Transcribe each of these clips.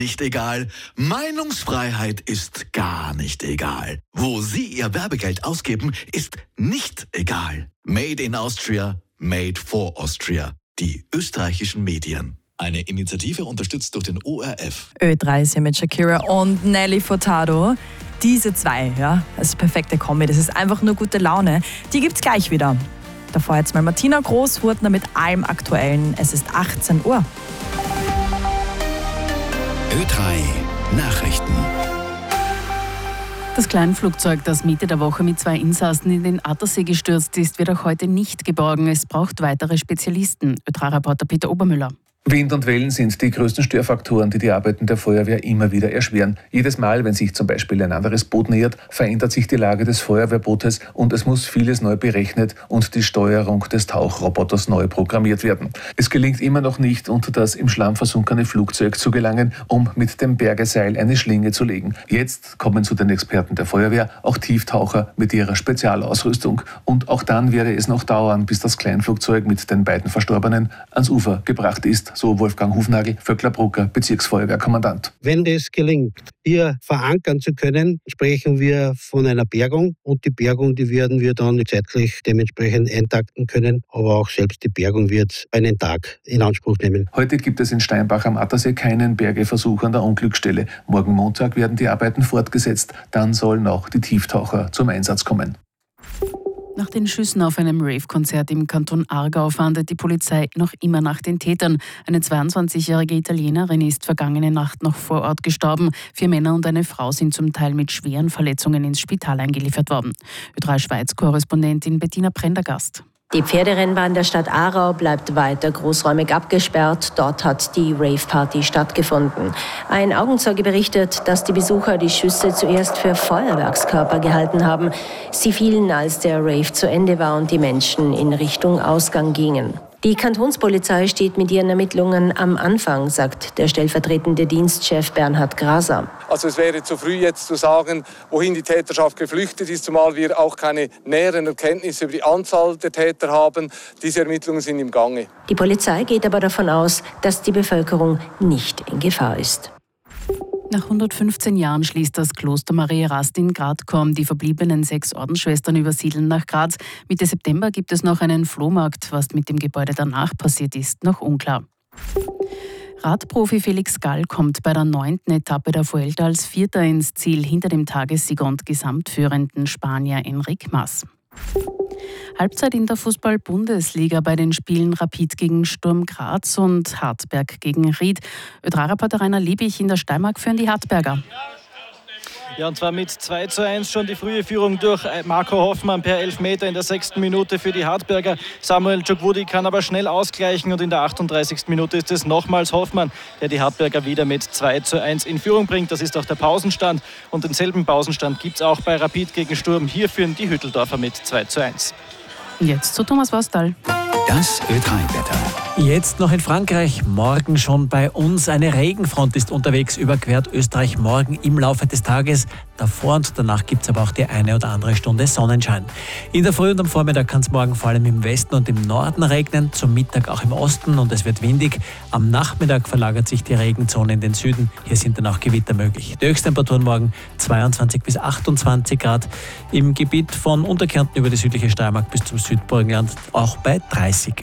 Nicht egal. Meinungsfreiheit ist gar nicht egal. Wo Sie Ihr Werbegeld ausgeben, ist nicht egal. Made in Austria, made for Austria. Die österreichischen Medien. Eine Initiative unterstützt durch den ORF. Ö3 ist hier mit Shakira und Nelly Furtado. Diese zwei, ja, das ist perfekte Kombi. Das ist einfach nur gute Laune. Die gibt's gleich wieder. Davor jetzt mal Martina Großhurtner mit allem Aktuellen. Es ist 18 Uhr. Ö3 Nachrichten. Das Kleinflugzeug, das Mitte der Woche mit 2 Insassen in den Attersee gestürzt ist, wird auch heute nicht geborgen. Es braucht weitere Spezialisten. Ö3-Reporter Peter Obermüller. Wind und Wellen sind die größten Störfaktoren, die die Arbeiten der Feuerwehr immer wieder erschweren. Jedes Mal, wenn sich zum Beispiel ein anderes Boot nähert, verändert sich die Lage des Feuerwehrbootes und es muss vieles neu berechnet und die Steuerung des Tauchroboters neu programmiert werden. Es gelingt immer noch nicht, unter das im Schlamm versunkene Flugzeug zu gelangen, um mit dem Bergeseil eine Schlinge zu legen. Jetzt kommen zu den Experten der Feuerwehr auch Tieftaucher mit ihrer Spezialausrüstung. Und auch dann werde es noch dauern, bis das Kleinflugzeug mit den beiden Verstorbenen ans Ufer gebracht ist. So Wolfgang Hufnagel, Vöcklerbrucker, Bezirksfeuerwehrkommandant. Wenn es gelingt, hier verankern zu können, sprechen wir von einer Bergung. Und die Bergung, die werden wir dann zeitlich dementsprechend eintakten können. Aber auch selbst die Bergung wird einen Tag in Anspruch nehmen. Heute gibt es in Steinbach am Attersee keinen Bergeversuch an der Unglücksstelle. Morgen Montag werden die Arbeiten fortgesetzt. Dann sollen auch die Tieftaucher zum Einsatz kommen. Nach den Schüssen auf einem Rave-Konzert im Kanton Aargau fahndet die Polizei noch immer nach den Tätern. Eine 22-jährige Italienerin ist vergangene Nacht noch vor Ort gestorben. 4 Männer und eine Frau sind zum Teil mit schweren Verletzungen ins Spital eingeliefert worden. Ö3 Schweiz-Korrespondentin Bettina Prendergast. Die Pferderennbahn der Stadt Aarau bleibt weiter großräumig abgesperrt. Dort hat die Rave-Party stattgefunden. Ein Augenzeuge berichtet, dass die Besucher die Schüsse zuerst für Feuerwerkskörper gehalten haben. Sie fielen, als der Rave zu Ende war und die Menschen in Richtung Ausgang gingen. Die Kantonspolizei steht mit ihren Ermittlungen am Anfang, sagt der stellvertretende Dienstchef Bernhard Graser. Also es wäre zu früh jetzt zu sagen, wohin die Täterschaft geflüchtet ist, zumal wir auch keine näheren Erkenntnisse über die Anzahl der Täter haben. Diese Ermittlungen sind im Gange. Die Polizei geht aber davon aus, dass die Bevölkerung nicht in Gefahr ist. Nach 115 Jahren schließt das Kloster Maria Rast in Gradkorn. Die verbliebenen 6 Ordensschwestern übersiedeln nach Graz. Mitte September gibt es noch einen Flohmarkt. Was mit dem Gebäude danach passiert ist, noch unklar. Radprofi Felix Gall kommt bei der 9. Etappe der Vuelta als Vierter ins Ziel hinter dem Tagessieger und gesamtführenden Spanier Enric Mas. Halbzeit in der Fußball-Bundesliga bei den Spielen Rapid gegen Sturm Graz und Hartberg gegen Ried. Ö3-Reporter Rainer Liebig in der Steiermark führen die Hartberger. Ja, und zwar mit 2:1 schon die frühe Führung durch Marco Hoffmann per Elfmeter in der 6. Minute für die Hartberger. Samuel Djokwudi kann aber schnell ausgleichen und in der 38. Minute ist es nochmals Hoffmann, der die Hartberger wieder mit 2:1 in Führung bringt. Das ist auch der Pausenstand und denselben Pausenstand gibt es auch bei Rapid gegen Sturm. Hier führen die Hütteldorfer mit 2:1. Jetzt zu Thomas Wastal. Das Ö3-Wetter. Jetzt noch in Frankreich, morgen schon bei uns. Eine Regenfront ist unterwegs, überquert Österreich morgen im Laufe des Tages. Davor und danach gibt es aber auch die eine oder andere Stunde Sonnenschein. In der Früh und am Vormittag kann es morgen vor allem im Westen und im Norden regnen, zum Mittag auch im Osten und es wird windig. Am Nachmittag verlagert sich die Regenzone in den Süden. Hier sind dann auch Gewitter möglich. Die Höchsttemperaturen morgen 22 bis 28 Grad. Im Gebiet von Unterkärnten über die südliche Steiermark bis zum Südburgenland auch bei 30.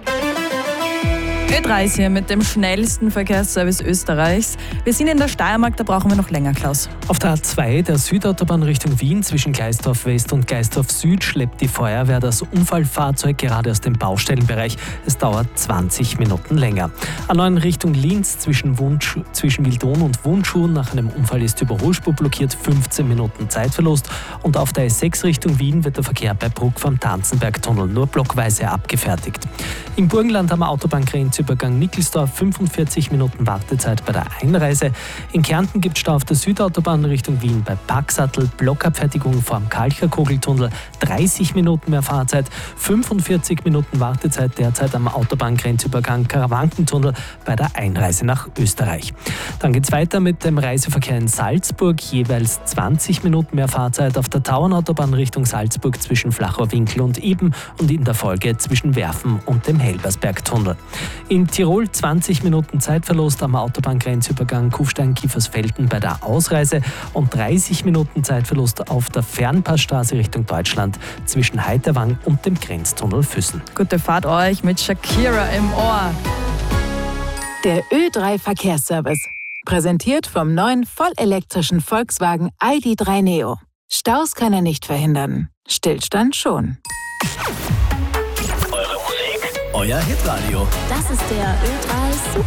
Ö3 ist hier mit dem schnellsten Verkehrsservice Österreichs. Wir sind in der Steiermark, da brauchen wir noch länger, Klaus. Auf der A2 der Südautobahn Richtung Wien zwischen Gleisdorf West und Gleisdorf Süd schleppt die Feuerwehr das Unfallfahrzeug gerade aus dem Baustellenbereich. Es dauert 20 Minuten länger. A9 Richtung Linz zwischen Wildon und Wundschuh. Nach einem Unfall ist die Überholspur blockiert, 15 Minuten Zeitverlust. Und auf der S6 Richtung Wien wird der Verkehr bei Bruck vom Tanzenbergtunnel nur blockweise abgefertigt. Im Burgenland am Autobahngrenzübergang Nickelsdorf 45 Minuten Wartezeit bei der Einreise. In Kärnten gibt es Stau auf der Südautobahn Richtung Wien bei Packsattel, Blockabfertigung vor dem Kalcher-Kogeltunnel, 30 Minuten mehr Fahrzeit, 45 Minuten Wartezeit derzeit am Autobahngrenzübergang Karawankentunnel bei der Einreise nach Österreich. Dann geht es weiter mit dem Reiseverkehr in Salzburg, jeweils 20 Minuten mehr Fahrzeit auf der Tauernautobahn Richtung Salzburg zwischen Flachauwinkel und Iben und in der Folge zwischen Werfen und dem Helbersbergtunnel. In Tirol 20 Minuten Zeitverlust am Autobahngrenzübergang Kufstein-Kiefersfelden bei der Ausreise und 30 Minuten Zeitverlust auf der Fernpassstraße Richtung Deutschland zwischen Heiterwang und dem Grenztunnel Füssen. Gute Fahrt euch mit Shakira im Ohr. Der Ö3 Verkehrsservice. Präsentiert vom neuen vollelektrischen Volkswagen ID.3 Neo. Staus kann er nicht verhindern. Stillstand schon. Eure Musik, euer Hitradio. Das ist der Ö3